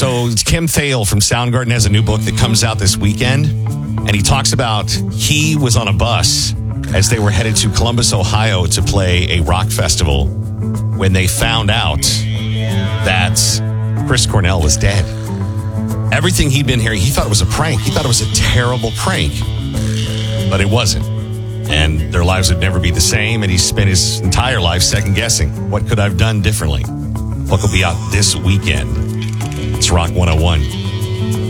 So Kim Thale from Soundgarden has a new book that comes out this weekend. And he talks about he was on a bus as they were headed to Columbus, Ohio to play a rock festival when they found out that Chris Cornell was dead. Everything he'd been hearing, he thought it was a prank. He thought it was a terrible prank, but it wasn't. And their lives would never be the same. And he spent his entire life second guessing. What could I have done differently? Book will be out this weekend. It's Rock 101.